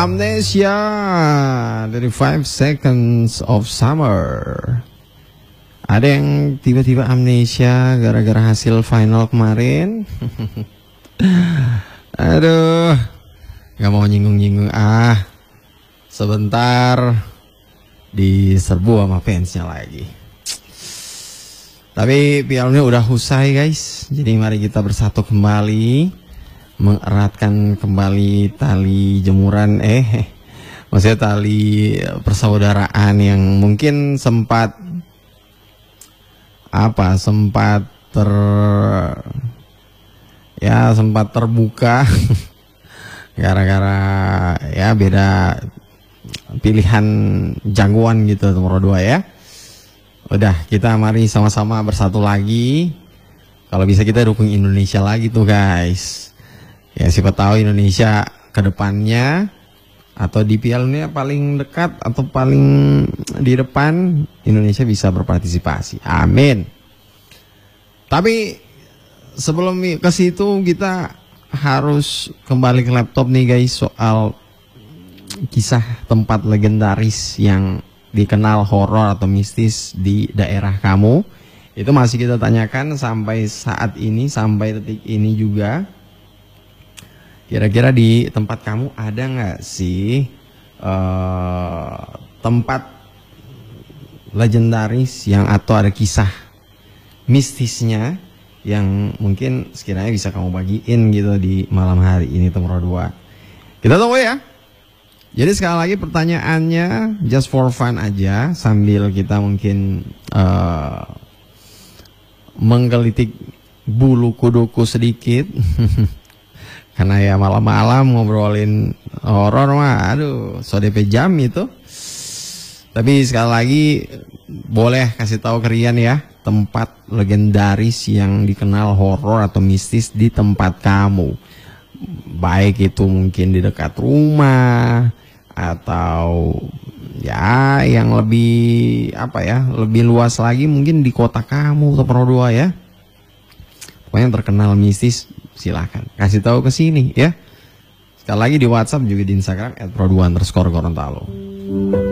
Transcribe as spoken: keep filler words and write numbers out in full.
Amnesia dari Five Seconds of Summer. Ada yang tiba-tiba amnesia gara-gara hasil final kemarin. Aduh, gak mau nyinggung-nyinggung ah. Sebentar diserbu sama fansnya lagi. Tapi pialanya udah usai guys. Jadi mari kita bersatu kembali, mengeratkan kembali tali jemuran eh maksudnya tali persaudaraan yang mungkin sempat apa sempat ter ya sempat terbuka gara-gara ya beda pilihan jagoan gitu nomor dua ya. Udah, kita mari sama-sama bersatu lagi. Kalau bisa kita dukung Indonesia lagi tuh guys. Ya siapa tahu Indonesia ke depannya atau di pialanya paling dekat atau paling di depan Indonesia bisa berpartisipasi. Amin. Tapi sebelum ke situ kita harus kembali ke laptop nih guys, soal kisah tempat legendaris yang dikenal horor atau mistis di daerah kamu. Itu masih kita tanyakan sampai saat ini, sampai detik ini juga. Kira-kira di tempat kamu ada nggak sih uh, tempat legendaris yang atau ada kisah mistisnya yang mungkin sekiranya bisa kamu bagiin gitu di malam hari ini Temro dua. Kita tunggu ya. Jadi sekali lagi pertanyaannya just for fun aja sambil kita mungkin uh, menggelitik bulu kuduku sedikit. Karena ya malam-malam ngobrolin horor mah aduh so D P jam itu. Tapi sekali lagi boleh kasih tahu ke Rian ya, tempat legendaris yang dikenal horor atau mistis di tempat kamu. Baik itu mungkin di dekat rumah atau ya yang lebih apa ya, lebih luas lagi mungkin di kota kamu atau Pro dua ya. Pokoknya yang terkenal mistis silahkan kasih tahu ke sini ya. Sekali lagi di WhatsApp juga di Instagram et pro dua underscore Gorontalo.